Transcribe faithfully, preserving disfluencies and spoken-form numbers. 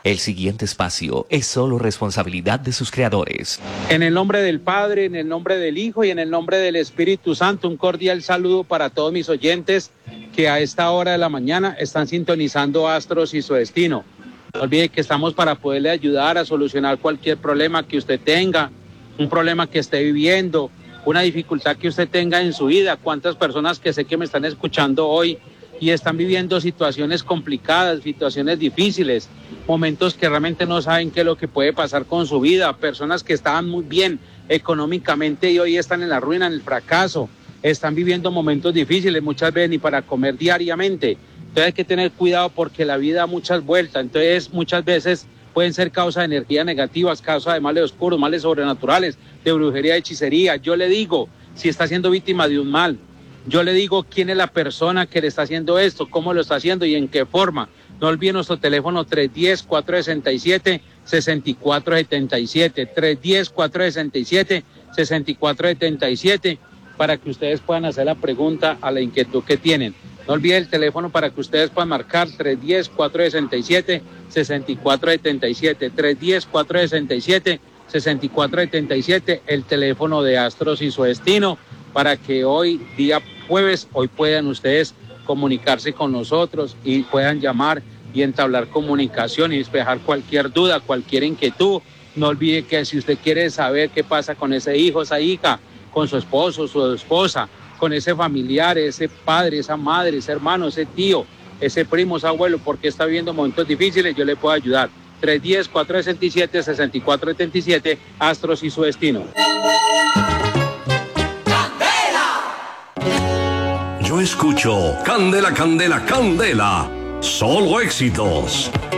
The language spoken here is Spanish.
El siguiente espacio es solo responsabilidad de sus creadores. En el nombre del Padre, en el nombre del Hijo y en el nombre del Espíritu Santo, un cordial saludo para todos mis oyentes que a esta hora de la mañana están sintonizando Astros y su destino. No olvide que estamos para poderle ayudar a solucionar cualquier problema que usted tenga, un problema que esté viviendo, una dificultad que usted tenga en su vida. Cuántas personas que sé que me están escuchando hoy y están viviendo situaciones complicadas, situaciones difíciles, momentos que realmente no saben qué es lo que puede pasar con su vida, personas que estaban muy bien económicamente y hoy están en la ruina, en el fracaso, están viviendo momentos difíciles, muchas veces ni para comer diariamente. Entonces hay que tener cuidado porque la vida da muchas vueltas, entonces muchas veces pueden ser causa de energías negativas, causa de males oscuros, males sobrenaturales, de brujería, de hechicería. Yo le digo, si está siendo víctima de un mal, yo le digo quién es la persona que le está haciendo esto, cómo lo está haciendo y en qué forma. No olviden nuestro teléfono tres uno cero, cuatro seis siete, seis cuatro siete siete, tres uno cero, cuatro seis siete, seis cuatro siete siete, para que ustedes puedan hacer la pregunta a la inquietud que tienen. No olviden el teléfono para que ustedes puedan marcar tres uno cero, cuatro seis siete, seis cuatro siete siete, tres uno cero, cuatro seis siete, seis cuatro siete siete, el teléfono de Astros y su destino, para que hoy, día jueves, hoy puedan ustedes comunicarse con nosotros y puedan llamar y entablar comunicación y despejar cualquier duda, cualquier inquietud. No olvide que si usted quiere saber qué pasa con ese hijo, esa hija, con su esposo, su esposa, con ese familiar, ese padre, esa madre, ese hermano, ese tío, ese primo, ese abuelo, porque está viviendo momentos difíciles, yo le puedo ayudar. tres uno cero, cuatro seis siete, seis cuatro siete siete, Astros y su destino. Yo escucho Candela, Candela, Candela. Solo éxitos.